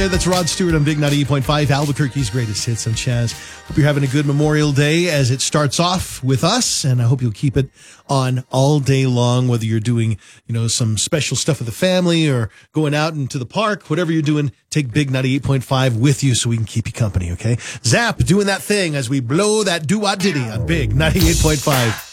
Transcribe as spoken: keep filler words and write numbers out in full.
Hey, that's Rod Stewart on Big ninety-eight point five, Albuquerque's greatest hits. I'm Chaz. Hope you're having a good Memorial Day as it starts off with us, and I hope you'll keep it on all day long, whether you're doing, you know, some special stuff with the family or going out into the park, whatever you're doing, take Big ninety-eight point five with you so we can keep you company, okay? Zap doing that thing as we blow that doo-wah ditty on Big ninety-eight point five.